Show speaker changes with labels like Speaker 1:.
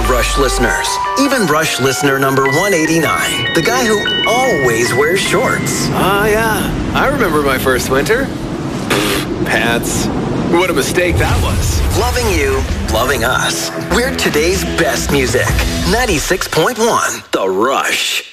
Speaker 1: Rush listeners. Even Rush listener number 189, the guy who always wears shorts.
Speaker 2: Ah, yeah. I remember my first winter. Pants. What a mistake that was.
Speaker 1: Loving you, loving us. We're today's best music. 96.1 The Rush.